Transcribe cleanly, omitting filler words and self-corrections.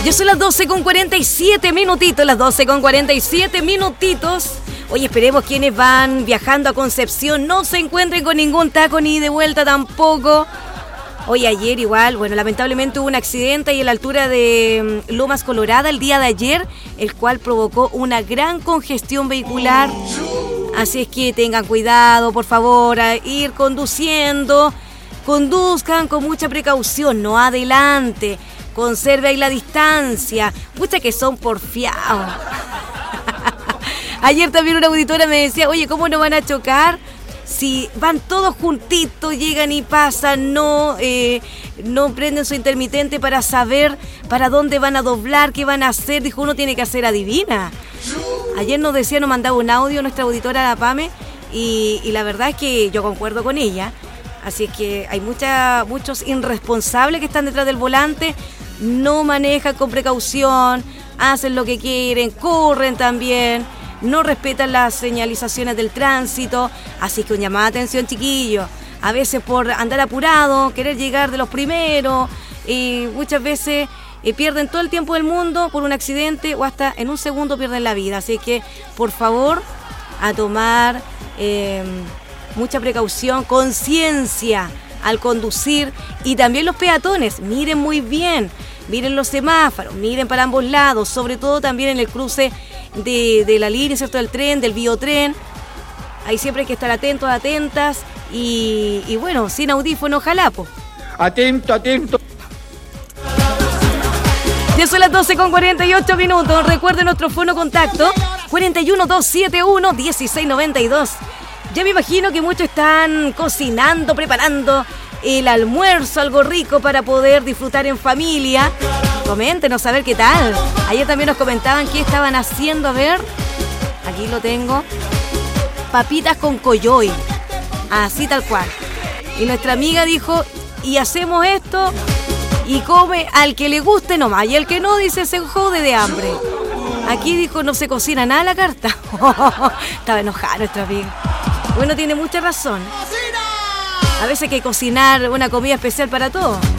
Ya son las 12:47 minutitos, las 12:47 minutitos. Oye, esperemos quienes van viajando a Concepción no se encuentren con ningún taco ni de vuelta tampoco. Hoy ayer igual, bueno, lamentablemente hubo un accidente ahí a la altura de Lomas Colorada el día de ayer, el cual provocó una gran congestión vehicular. Así es que tengan cuidado, por favor, a ir conduciendo. Conduzcan con mucha precaución, no adelante. Conserve ahí la distancia. Pucha que son porfiados. Ayer también una auditora me decía, oye, ¿cómo no van a chocar? Si van todos juntitos, llegan y pasan, no prenden su intermitente para saber para dónde van a doblar, qué van a hacer. Dijo, uno tiene que hacer adivina. Ayer nos mandaba un audio nuestra auditora, la Pame, y la verdad es que yo concuerdo con ella. Así es que hay muchos irresponsables que están detrás del volante, no manejan con precaución, hacen lo que quieren, corren también. No respetan las señalizaciones del tránsito, así que un llamado de atención, chiquillos. A veces por andar apurado, querer llegar de los primeros, y muchas veces pierden todo el tiempo del mundo por un accidente o hasta en un segundo pierden la vida. Así que, por favor, a tomar mucha precaución, conciencia al conducir, y también los peatones, miren muy bien, miren los semáforos, miren para ambos lados, sobre todo también en el cruce de la línea, ¿cierto?, del tren, del biotren. Ahí siempre hay que estar atentos, atentas y bueno, sin audífono, ojalá, po. Atento, atento. Ya son las 12:48 minutos. Recuerden nuestro fono contacto 41271-1692. Ya me imagino que muchos están cocinando, preparando el almuerzo, algo rico para poder disfrutar en familia. Coméntenos a ver qué tal. Ayer también nos comentaban qué estaban haciendo. A ver, aquí lo tengo. Papitas con coyoy. Así tal cual. Y nuestra amiga dijo, y hacemos esto y come al que le guste nomás. Y el que no, dice, se jode de hambre. Aquí dijo, no se cocina nada a la carta. Estaba enojada nuestra amiga. Bueno, tiene mucha razón. A veces hay que cocinar una comida especial para todos.